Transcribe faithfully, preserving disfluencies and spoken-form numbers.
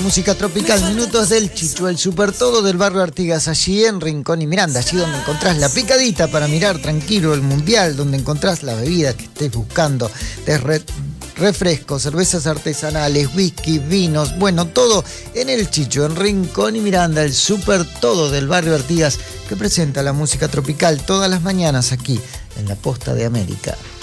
música tropical, minutos del Chicho, el super todo del barrio Artigas, allí en Rincón y Miranda, allí donde encontrás la picadita para mirar tranquilo el mundial, donde encontrás la bebida que estés buscando, de re refrescos, cervezas artesanales, whisky, vinos, bueno, todo en el Chicho, en Rincón y Miranda, el super todo del barrio Artigas, que presenta la música tropical todas las mañanas aquí en la Posta de América.